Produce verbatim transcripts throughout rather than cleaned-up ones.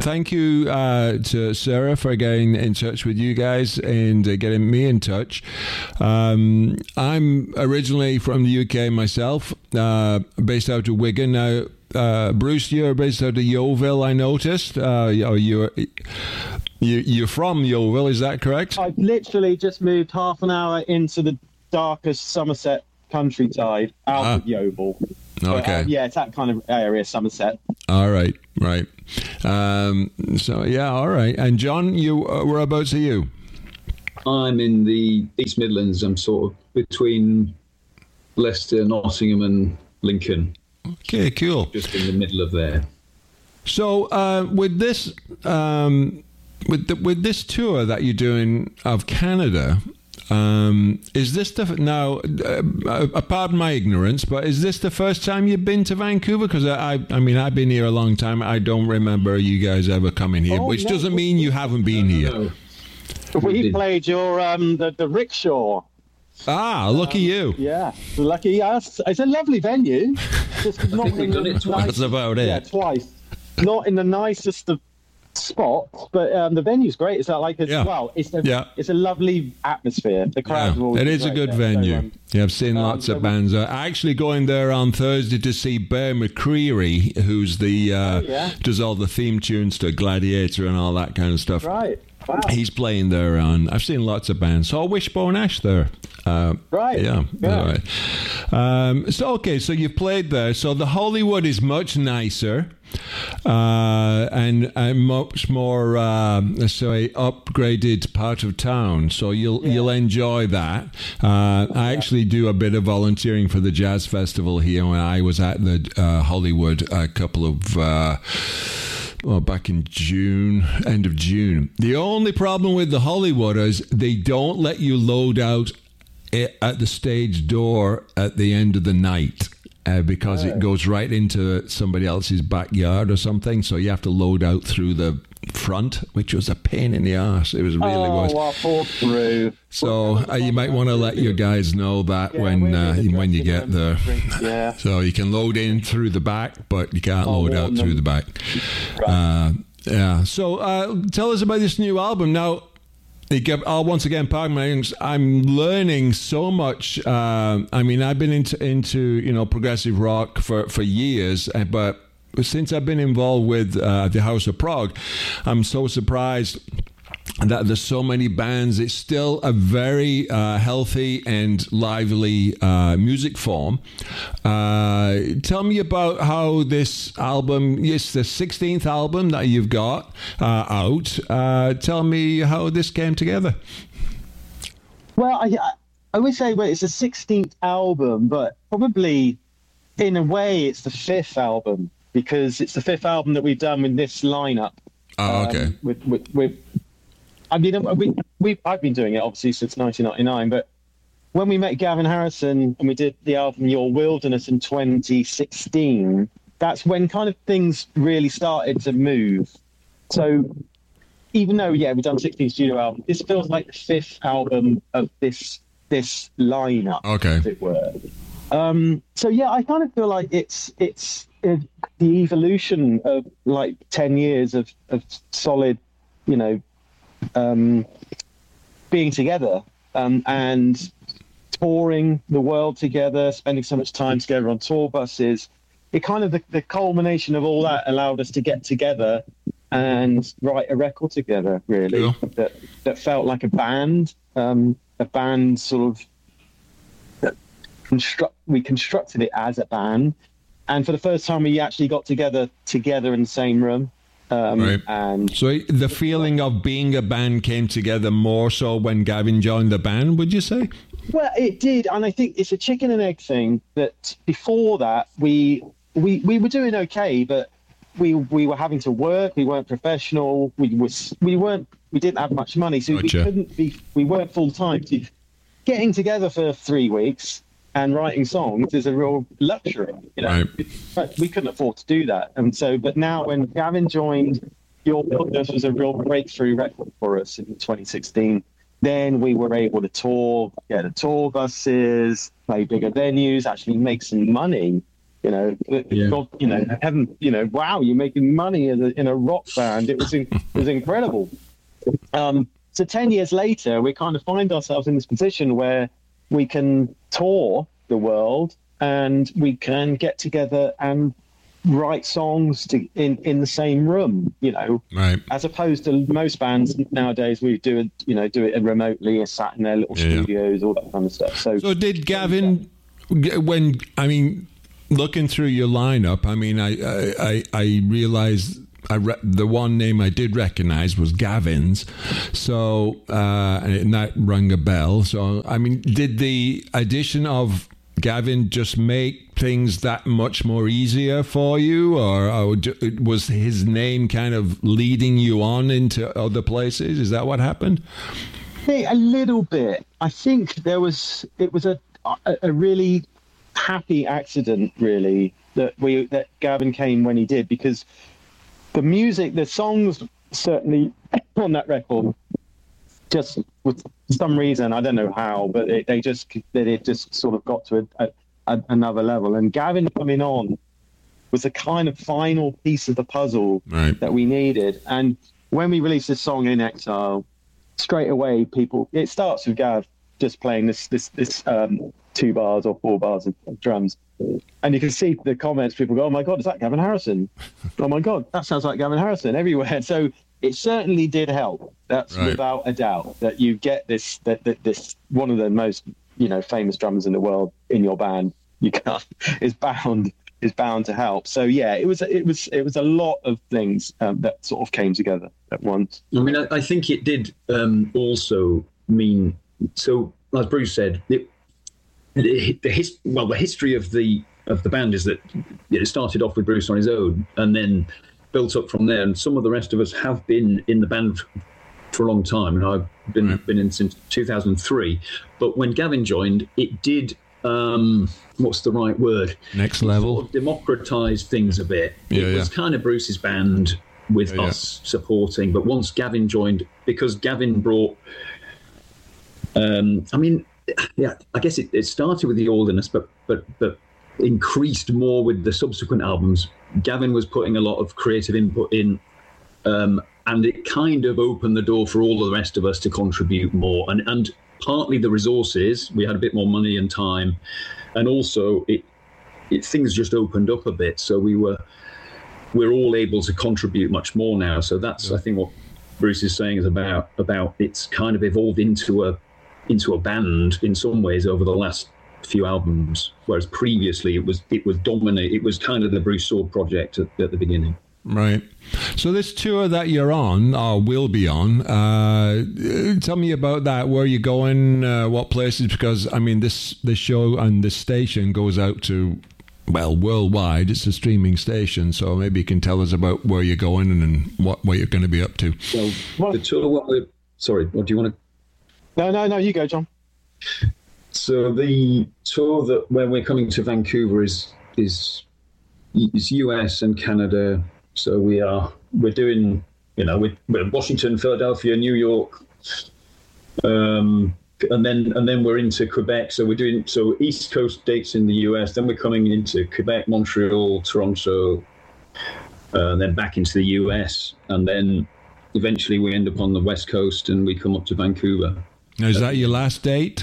thank you uh, to Sarah for getting in touch with you guys and uh, getting me in touch. Um, I'm originally from the U K myself, uh, based out of Wigan. Now, uh, Bruce, you're based out of Yeovil, I noticed. Uh, you're, you're, you're from Yeovil, is that correct? I've literally just moved half an hour into the darkest Somerset countryside out ah. of Yeovil. Okay. But, uh, yeah, it's that kind of area, Somerset. All right, right. Um, so, yeah, all right. And John, you, uh, whereabouts are you? I'm in the East Midlands. I'm sort of between Leicester, Nottingham and Lincoln. Okay, cool. Just in the middle of there. So, uh, with this... Um, With the, with this tour that you're doing of Canada, um, is this the now? Uh, uh, pardon my ignorance, but is this the first time you've been to Vancouver? Because I, I, I mean, I've been here a long time. I don't remember you guys ever coming here, oh, which no, doesn't mean you haven't been no, here. No. We played your um the, the rickshaw. Ah, lucky um, you. Yeah, lucky us. It's a lovely venue. Just not think we've done it twice. That's about it. Yeah, twice. Not in the nicest of spots, but um, the venue's great. It's like as yeah. well. It's a yeah. it's a lovely atmosphere. The crowds yeah. are always It is great a good there. venue. So, um, yeah, I've seen um, lots so of bands. I'm actually going there on Thursday to see Bear McCreary, who's the uh, oh, yeah. does all the theme tunes to Gladiator and all that kind of stuff. Right. Wow. He's playing there on. I've seen lots of bands. Saw Wishbone Ash there. Uh, right. Yeah. yeah. All right. Um, so okay. So you've played there. So the Hollywood is much nicer. Uh, and a much more, uh, let's say, upgraded part of town. So you'll yeah. you'll enjoy that. Uh, I actually do a bit of volunteering for the jazz festival here when I was at the uh, Hollywood a couple of. Uh, Well, back in June, end of June. The only problem with the Hollywood is they don't let you load out at the stage door at the end of the night. Uh, because right. it goes right into somebody else's backyard or something, so you have to load out through the front, which was a pain in the arse. It was really oh, was. Well, fall through. So uh, you might want to let your guys know that yeah, when uh, when you get there. Yeah. So you can load in through the back, but you can't oh, load out them. through the back. Right. Uh, yeah. So uh, tell us about this new album now. I'll once again, pardon my ignorance, I'm learning so much. Uh, I mean, I've been into, into you know, progressive rock for, for years, but since I've been involved with uh, the House of Prog, I'm so surprised that there's so many bands. It's still a very uh, healthy and lively uh, music form. Uh, tell me about how this album, it's the sixteenth album that you've got uh, out. Uh, tell me how this came together. Well, I, I would say well, it's the sixteenth album, but probably in a way it's the fifth album because it's the fifth album that we've done with this lineup. Oh, okay. Um, with, with, with I mean, we, we, I've been doing it, obviously, since nineteen ninety-nine, but when we met Gavin Harrison and we did the album Your Wilderness in twenty sixteen, that's when kind of things really started to move. So even though, yeah, we've done sixteen studio albums, this feels like the fifth album of this this lineup, okay. as it were. Um, so, yeah, I kind of feel like it's it's uh, the evolution of, like, ten years of, of solid, you know, Um, being together um, and touring the world together, spending so much time together on tour buses. It kind of the, the culmination of all that allowed us to get together and write a record together, really, yeah. that that felt like a band, um, a band sort of that construct. We constructed it as a band, and for the first time, we actually got together together in the same room. Um, right. And so the feeling of being a band came together more so when Gavin joined the band, would you say? Well, it did, and I think it's a chicken and egg thing. That before that, we we we were doing okay, but we we were having to work. We weren't professional. We was we weren't we didn't have much money, so gotcha. we couldn't be. We weren't full time. Getting together for three weeks and writing songs is a real luxury, you know. Right. But we couldn't afford to do that, and so. But now, when Gavin joined, Your Wilderness was a real breakthrough record for us in twenty sixteen. Then we were able to tour, get the tour buses, play bigger venues, actually make some money You know, Yeah. God, you know, heaven, you know, wow, you're making money in a, in a rock band. It was in, it was incredible. Um, so ten years later, we kind of find ourselves in this position where we can tour the world and we can get together and write songs to, in, in the same room, you know, Right. as opposed to most bands nowadays, we do it, you know, do it remotely, sat in their little Yeah. studios, all that kind of stuff. So, So did Gavin, when, I mean, looking through your lineup, I mean, I I, I, I realized I re- the one name I did recognize was Gavin's. So, uh, and that rang a bell. So, I mean, did the addition of Gavin just make things that much more easier for you, or, or was his name kind of leading you on into other places? Is that what happened? a little bit. I think there was, it was a, a, a really happy accident, really, that we that Gavin came when he did, because the music, the songs, certainly on that record, just for some reason, I don't know how, but it, they just that it just sort of got to a, a, another level. And Gavin coming on was the kind of final piece of the puzzle Right. that we needed. And when we released this song In Exile, straight away, people, it starts with Gav just playing this this this um, two bars or four bars of, of drums, and you can see the comments. People go, "Oh my God, is that Gavin Harrison? Oh my God, that sounds like Gavin Harrison everywhere." So it certainly did help. That's Right. without a doubt, that you get this that, that this one of the most, you know, famous drummers in the world in your band. You can't is bound is bound to help. So yeah, it was it was it was a lot of things um, that sort of came together at once. I mean, I, I think it did um, also mean, so as Bruce said, it, it, the his, well, the history of the of the band is that it started off with Bruce on his own and then built up from there. And some of the rest of us have been in the band for a long time, and I've been Right. been in since two thousand three. But when Gavin joined, it did. Um, what's the right word? Next level. Sort of democratise things a bit. Yeah, it was yeah. kind of Bruce's band with Yeah, yeah. us supporting, but once Gavin joined, because Gavin brought, um, I mean, yeah, I guess it, it started with the Alderness, but but but increased more with the subsequent albums. Gavin was putting a lot of creative input in, um, and it kind of opened the door for all of the rest of us to contribute more, and and partly the resources. We had a bit more money and time, and also it, it things just opened up a bit, so we were we're all able to contribute much more now. So that's, I think, what Bruce is saying is about about it's kind of evolved into a into a band in some ways over the last few albums, whereas previously it was it was dominate. It was kind of the Bruce Sword project at, at the beginning. Right. So this tour that you're on, or will be on, uh, tell me about that. Where are you going? Uh, what places? Because, I mean, this, this show and this station goes out to, well, worldwide. It's a streaming station, so maybe you can tell us about where you're going and what, what you're going to be up to. So Well- the tour, what we're, sorry, what do you want to? No, no, no, you go, John. So the tour that where we're coming to Vancouver is is is U S and Canada. So we are we're doing you know we're, we're Washington, Philadelphia, New York, um, and then and then we're into Quebec. So we're doing so East Coast dates in the U S. Then we're coming into Quebec, Montreal, Toronto, uh, and then back into the U S. And then eventually we end up on the West Coast and we come up to Vancouver. Now, is that your last date?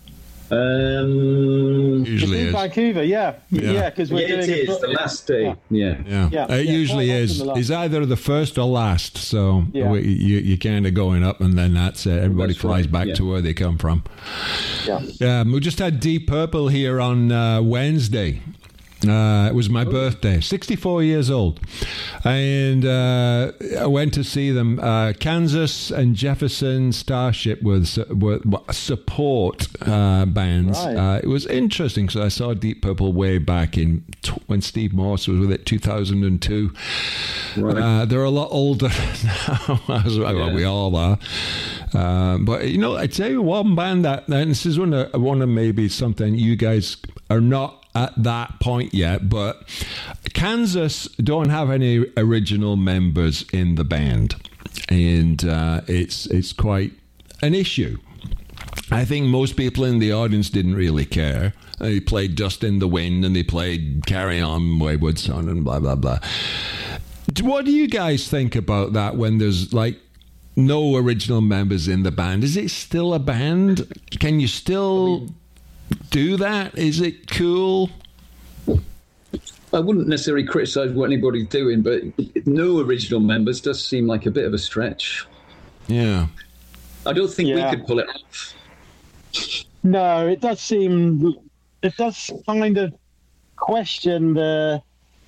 Um, Usually It's in is. Vancouver, yeah, Yeah. yeah, because we're yeah, doing it is the last day. Yeah. Yeah, Yeah, it yeah, usually quite often is. the last. It's either the first or last. So Yeah. we, you, you're kind of going up, and then that's it. Everybody That's flies right, back yeah. to where they come from. Yeah. Um, we just had Deep Purple here on uh, Wednesday. Uh, it was my birthday, sixty-four years old, and uh, I went to see them. Uh, Kansas and Jefferson Starship were, were, were support uh, bands. Right. Uh, it was interesting because I saw Deep Purple way back in t- when Steve Morse was with it, two thousand two. Right. Uh, they're a lot older now, as well, Yeah. we all are. Uh, but you know, I tell you one band that, and this is one of, one of maybe something you guys are not at that point yet, but Kansas don't have any original members in the band, and uh, it's it's quite an issue. I think most people in the audience didn't really care. They played Dust in the Wind and they played Carry On Wayward Son and blah, blah, blah. What do you guys think about that when there's like no original members in the band? Is it still a band? Can you still do that? Is it cool? I wouldn't necessarily criticise what anybody's doing, but no original members does seem like a bit of a stretch. Yeah. I don't think Yeah. we could pull it off. No, it does seem, it does kind of question the,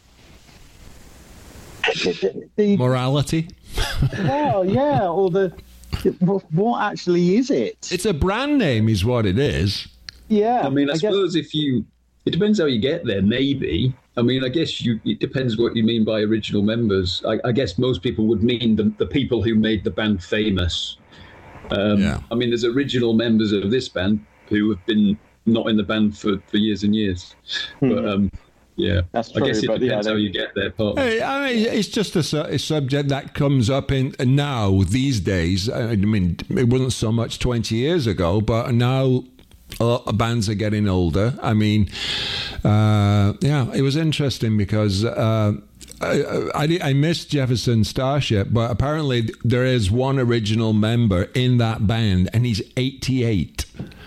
the, the Morality? well, yeah, or the, what, what actually is it? It's a brand name is what it is. Yeah. I mean, I, guess- suppose if you, it depends how you get there, maybe. I mean, I guess you, it depends what you mean by original members. I, I guess most people would mean the, the people who made the band famous. Um, Yeah. I mean, there's original members of this band who have been not in the band for, for years and years. But um, yeah, That's I guess true, it but yeah, depends they- how you get there. Part. Hey, I mean, it's just a, su- a subject that comes up in now these days. I mean, it wasn't so much twenty years ago, but now a lot of bands are getting older. I mean, uh, yeah, it was interesting because uh, I, I, I missed Jefferson Starship, but apparently there is one original member in that band, and he's eighty-eight.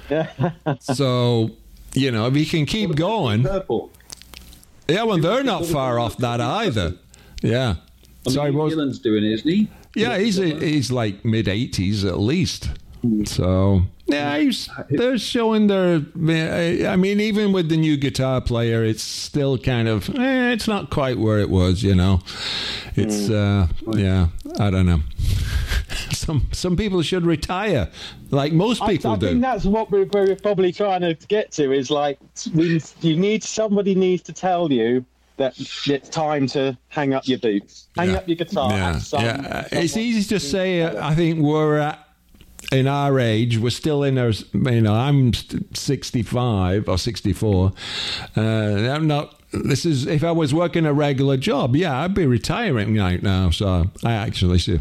So, you know, if he can keep going. Purple. Yeah, well, they're not far off that either. Yeah. I mean, Sorry, what was- Gillan's doing it, isn't he? yeah, he's he's like mid eighties at least. So yeah, he's, they're showing their. I mean, even with the new guitar player, it's still kind of. Eh, it's not quite where it was, you know. It's uh, yeah, I don't know. some some people should retire, like most I, people I do. think that's what we're, we're probably trying to get to is like we, you need somebody needs to tell you that it's time to hang up your boots, hang Yeah. up your guitar. Yeah, have some- yeah. It's someone easy to who- say. Uh, I think we're at in our age. We're still in our. You know, I'm sixty-five or sixty-four. Uh, I'm not. This is if I was working a regular job. Yeah, I'd be retiring right now. So I actually should.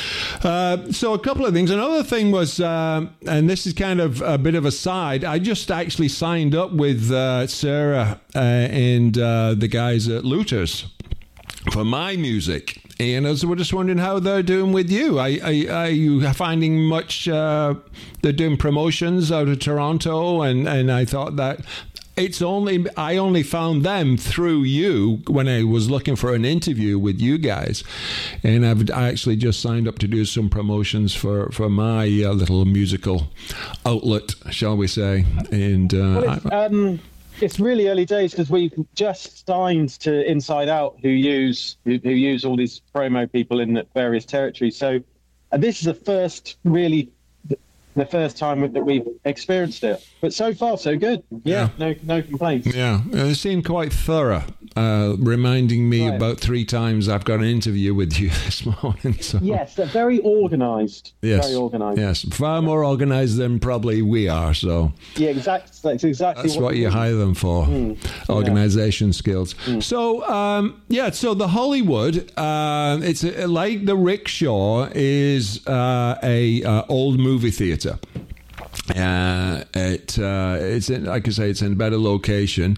Uh, so a couple of things. Another thing was, uh, and this is kind of a bit of a side. I just actually signed up with uh, Sarah uh, and uh, the guys at Looters for my music. And I was we're just wondering how they're doing with you. Are, are, are you finding much? Uh, they're doing promotions out of Toronto, and, and I thought that it's only I only found them through you when I was looking for an interview with you guys, and I've I actually just signed up to do some promotions for for my uh, little musical outlet, shall we say? And uh, Well, it's, I, um, it's really early days because we've just signed to Inside Out, who use who, who use all these promo people in various territories. So uh, this is the first really the first time that we've experienced it. But so far, so good. Yeah, no no complaints. yeah, they seem quite thorough, uh, reminding me Right. about three times I've got an interview with you this morning. So. Yes, they're very organised. Yes. Very organised. Yes. Far more organised than probably we are. So Yeah, exactly. That's exactly that's what we you do. hire them for. Organisation skills. So, um, yeah, so the Hollywood, uh, it's uh, like the Rickshaw is uh, a uh, old movie theatre. Uh, it uh, it's in, like I say, it's in a better location,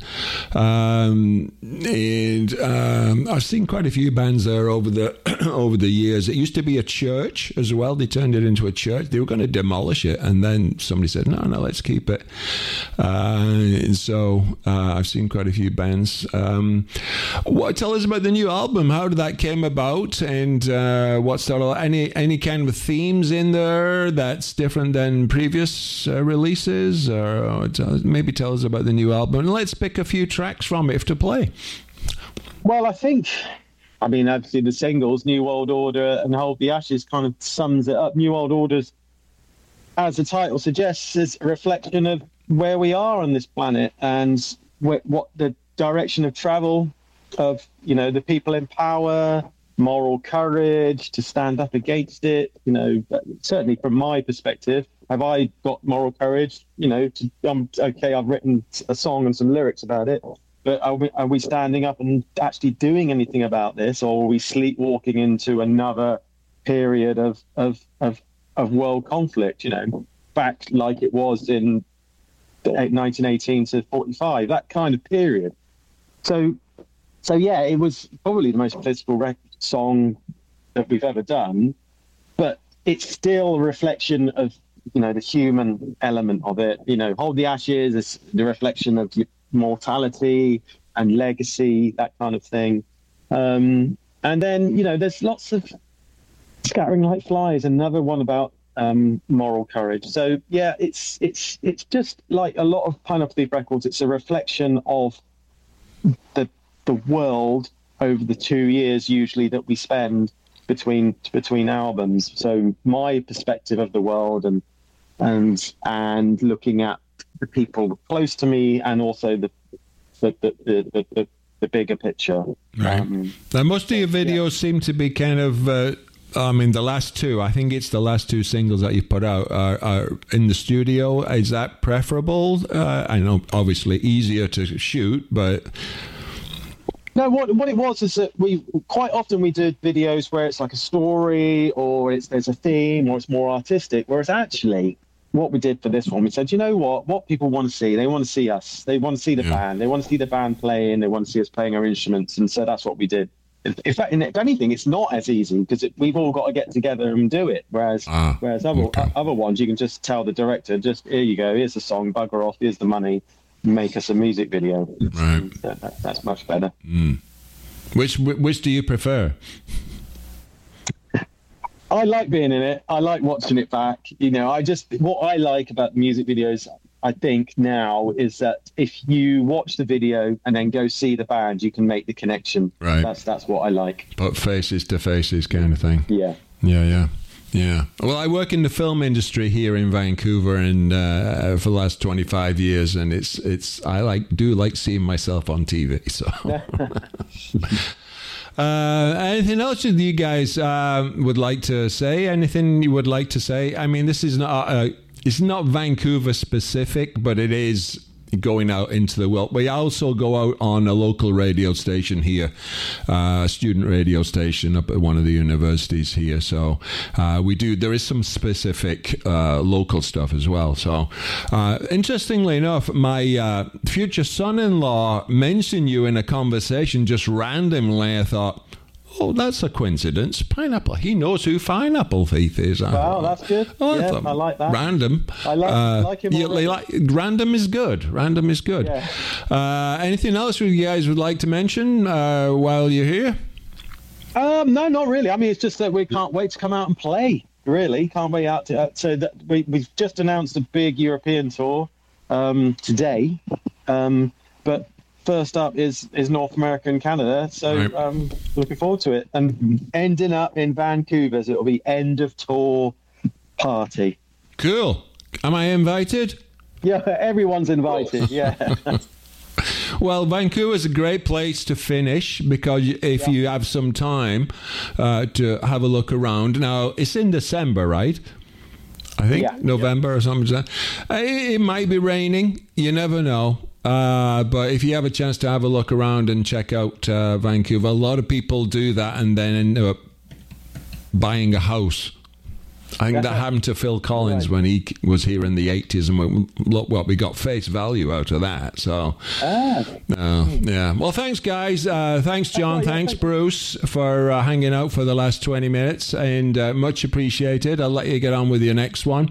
um, and um, I've seen quite a few bands there over the over the years. It used to be a church as well. They turned it into a church. They were going to demolish it, and then somebody said, "No, no, let's keep it." Uh, and so uh, I've seen quite a few bands. Um, what tell us about the new album? How did that came about, and uh, what's sort of any any kind of themes in there that's different than previous uh, releases, or, or tell, maybe tell us about the new album, and let's pick a few tracks from it to play. Well, I think, I mean, obviously the singles, New World Order and Hold the Ashes kind of sums it up. New World Order's, as the title suggests, is a reflection of where we are on this planet and wh- what the direction of travel of, you know, the people in power, moral courage to stand up against it. You know, certainly from my perspective, have I got moral courage? You know, to, um, okay, I've written a song and some lyrics about it, but are we, are we standing up and actually doing anything about this, or are we sleepwalking into another period of of of, of world conflict? You know, back like it was in nineteen eighteen to forty-five, that kind of period. So, so yeah, it was probably the most political rec- song that we've ever done, but it's still a reflection of, you know, the human element of it. You know, Hold the Ashes is the reflection of mortality and legacy, that kind of thing. Um, and then, you know, there's lots of Scattering Like Flies, another one about um, moral courage. So yeah, it's it's it's just like a lot of Pineapple Thief records. It's a reflection of the the world over the two years usually that we spend between between albums. So my perspective of the world and and and looking at the people close to me, and also the the the the, the, the bigger picture. Right. Um, now, most of your videos yeah. seem to be kind of. Uh, I mean, the last two, I think it's the last two singles that you put out are, are in the studio. Is that preferable? Uh, I know, obviously, easier to shoot, but... No, what what it was is that we quite often we did videos where it's like a story, or it's there's a theme, or it's more artistic, whereas actually what we did for this one, we said, you know what, what people want to see, they want to see us. They want to see the Yeah. band. They want to see the band playing. They want to see us playing our instruments. And so that's what we did. In fact, if anything, it's not as easy because we've all got to get together and do it. Whereas, Ah, whereas other okay. other ones, you can just tell the director, just here you go, here's the song, bugger off, here's the money, make us a music video. Right. That, that, that's much better. Which which do you prefer? I like being in it. I like watching it back. You know, I just what I like about music videos, I think now, is that if you watch the video and then go see the band, you can make the connection. Right. That's that's what I like. Put faces to faces kind of thing. Yeah. Yeah, yeah. Yeah. Well, I work in the film industry here in Vancouver, and uh, for the last twenty-five years, and it's it's I like do like seeing myself on T V. So, uh, anything else that you guys uh, would like to say? Anything you would like to say? I mean, this is not uh, it's not Vancouver specific, but it is going out into the world. We also go out on a local radio station here, uh, a student radio station up at one of the universities here. So uh, we do, there is some specific uh, local stuff as well. So uh, interestingly enough, my uh, future son-in-law mentioned you in a conversation just randomly. I thought, oh, that's a coincidence. Pineapple. He knows who Pineapple Thief is. Wow, that's good. Oh, Yeah, thought, I like that. Random. I like- uh, like him you- already. like, random is good. Random is good. Yeah. Uh, anything else you guys would like to mention uh, while you're here? Um, no, not really. I mean, it's just that we can't wait to come out and play. Really, can't wait out to. Uh, so that we we've just announced a big European tour um, today, um, but first up is is North America and Canada. So Right. um, looking forward to it, and ending up in Vancouver. So it'll be end of tour party. Cool. Am I invited? Yeah, everyone's invited. Yeah. Well, Vancouver's a great place to finish because if you have some time uh, to have a look around. Now, it's in December, right? I think Yeah. November or something like that. It, it might be raining. You never know. Uh, but if you have a chance to have a look around and check out uh, Vancouver, a lot of people do that and then end up buying a house. I think that happened to Phil Collins Right. when he was here in the eighties, and we, look what we got face value out of that. So, ah. uh, yeah. Well, thanks, guys. Uh, thanks, John. Oh, yeah, thanks, thank Bruce, for uh, hanging out for the last twenty minutes, and uh, much appreciated. I'll let you get on with your next one.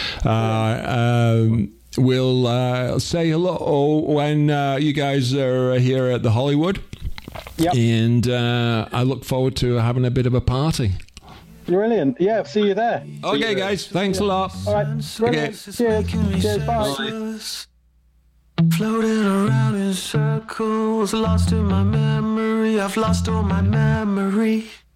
Uh, um, we'll uh, say hello when uh, you guys are here at the Hollywood. Yep. And uh, I look forward to having a bit of a party. Brilliant. Yeah, see you there. Okay, guys. Thanks a lot. All right. Brilliant. Okay. Cheers. Cheers. Bye. Floating around in circles, lost in my memory. I've lost all my memory.